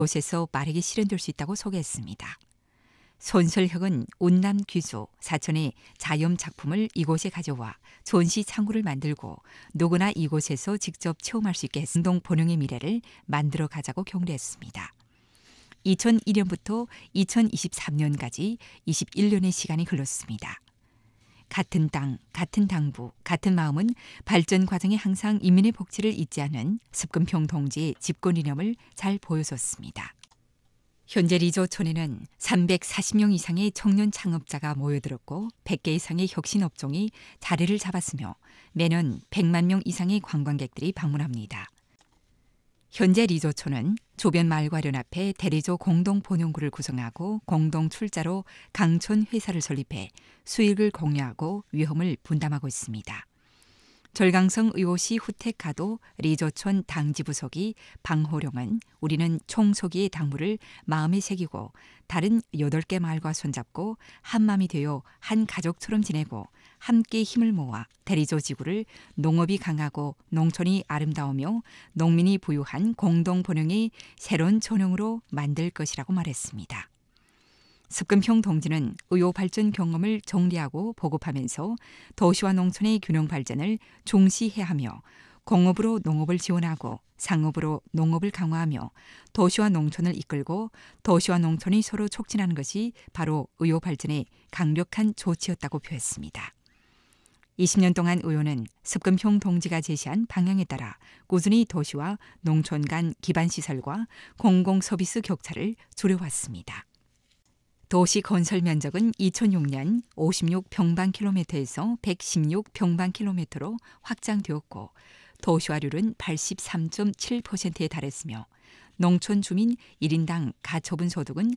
곳에서 빠르게 실현될 수 있다고 소개했습니다. 손설혁은 운남 귀수 사촌의 자연 작품을 이곳에 가져와 전시 창구를 만들고 누구나 이곳에서 직접 체험할 수 있게 공동 번영의 미래를 만들어 가자고 격려했습니다. 2001년부터 2023년까지 21년의 시간이 흘렀습니다. 같은 땅, 같은 당부, 같은 마음은 발전 과정에 항상 인민의 복지를 잊지 않은 습금평 동지의 집권 이념을 잘 보여줬습니다. 현재 리조촌에는 340명 이상의 청년 창업자가 모여들었고 100개 이상의 혁신업종이 자리를 잡았으며 매년 100만 명 이상의 관광객들이 방문합니다. 현재 리조촌은 조변 마을과 연합해 대리조 공동본용구를 구성하고 공동 출자로 강촌 회사를 설립해 수익을 공유하고 위험을 분담하고 있습니다. 절강성 의호시 후택가도 리조촌 당지부속이 방호령은 우리는 총소기의 당부를 마음에 새기고 다른 8개 마을과 손잡고 한마음이 되어 한 가족처럼 지내고 함께 힘을 모아 대리조 지구를 농업이 강하고 농촌이 아름다우며 농민이 부유한 공동번영의 새로운 전형으로 만들 것이라고 말했습니다. 습금평 동지는 의호 발전 경험을 정리하고 보급하면서 도시와 농촌의 균형 발전을 중시해야 하며 공업으로 농업을 지원하고 상업으로 농업을 강화하며 도시와 농촌을 이끌고 도시와 농촌이 서로 촉진하는 것이 바로 의호 발전의 강력한 조치였다고 표했습니다. 20년 동안 의호는 습금평 동지가 제시한 방향에 따라 꾸준히 도시와 농촌 간 기반시설과 공공서비스 격차를 줄여왔습니다. 도시 건설 면적은 2006년 56평방킬로미터에서 116평방킬로미터로 확장되었고 도시화률은 83.7%에 달했으며 농촌 주민 1인당 가처분 소득은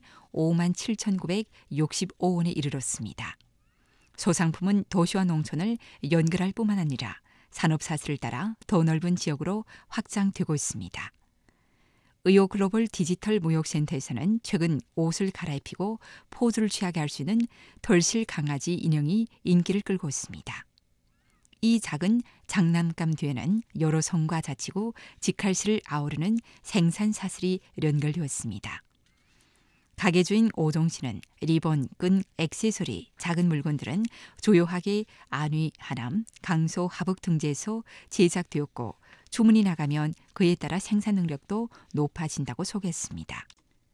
57,965원에 이르렀습니다. 소상품은 도시와 농촌을 연결할 뿐만 아니라 산업사슬을 따라 더 넓은 지역으로 확장되고 있습니다. 의호 글로벌 디지털 무역센터에서는 최근 옷을 갈아입히고 포즈를 취하게 할 수 있는 덜실 강아지 인형이 인기를 끌고 있습니다. 이 작은 장난감 뒤에는 여러 성과 자치구, 직할시를 아우르는 생산사슬이 연결되어 있습니다. 가게 주인 오종 씨는 리본, 끈, 액세서리, 작은 물건들은 조용하게 안위, 하남, 강소, 하북 등지에서 제작되었고 주문이 나가면 그에 따라 생산 능력도 높아진다고 소개했습니다.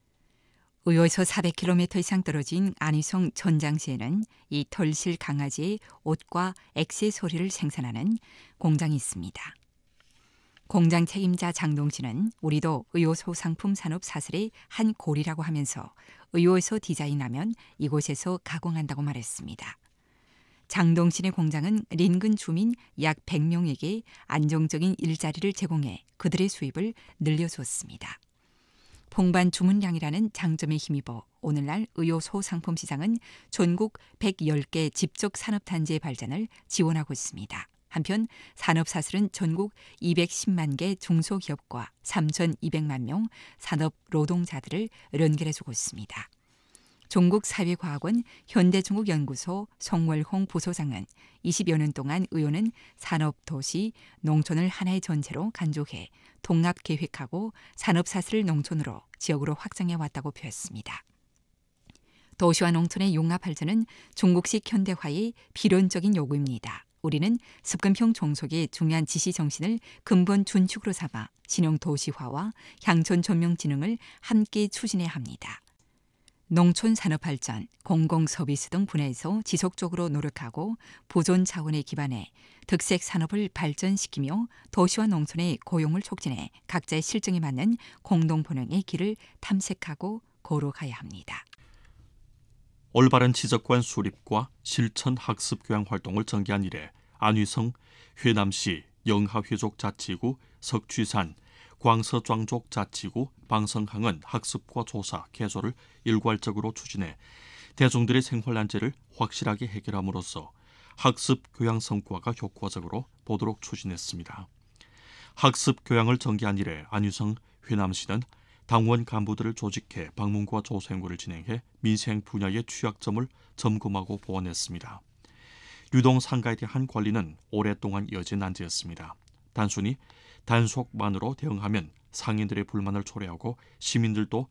의호에서 400km 이상 떨어진 안희성 전장시에는 이 털실 강아지의 옷과 액세서리를 생산하는 공장이 있습니다. 공장 책임자 장동 씨는 우리도 의호 소상품 산업 사슬의 한 골이라고 하면서 의호에서 디자인하면 이곳에서 가공한다고 말했습니다. 장동신의 공장은 인근 주민 약 100명에게 안정적인 일자리를 제공해 그들의 수입을 늘려줬습니다. 폭발 주문량이라는 장점에 힘입어 오늘날 의호 소상품 시장은 전국 110개 집적 산업단지의 발전을 지원하고 있습니다. 한편 산업사슬은 전국 210만 개 중소기업과 3,200만 명 산업 노동자들을 연결해주고 있습니다. 종국사회과학원 현대중국연구소 송월홍 부소장은 20여 년 동안 의호는 산업, 도시, 농촌을 하나의 전체로 간주해 통합계획하고 산업사슬을 농촌으로 지역으로 확장해왔다고 표했습니다. 도시와 농촌의 융합 발전은 중국식 현대화의 필연적인 요구입니다. 우리는 습금평 종속의 중요한 지시 정신을 근본 준축으로 삼아 신형 도시화와 향촌 전명진흥을 함께 추진해야 합니다. 농촌 산업 발전, 공공서비스 등 분야에서 지속적으로 노력하고 보존 자원에 기반해 득색 산업을 발전시키며 도시와 농촌의 고용을 촉진해 각자의 실정에 맞는 공동번영의 길을 탐색하고 걸어가야 합니다. 올바른 지적관 수립과 실천 학습 교양 활동을 전개한 이래 안휘성 회남시 영하회족자치구 석취산 광서庄 자치구 방성항은 학습과 조사, 개조를 일괄적으로 추진해 대중들의 생활 난제를 확실하게 해결함으로써 학습 교양 성과가 효과적으로 보도록 추진했습니다. 학습 교양을 전개한 이래 안휘성 회남시는 당원 간부들을 조직해 방문과 조사 행구를 진행해 민생 분야의 취약점을 점검하고 보완했습니다. 유동 상가에 대한 관리는 오랫동안 이어진 난제였습니다. 단순히 단속만으로 대응하면 상인들의 불만을 초래하고 시민들도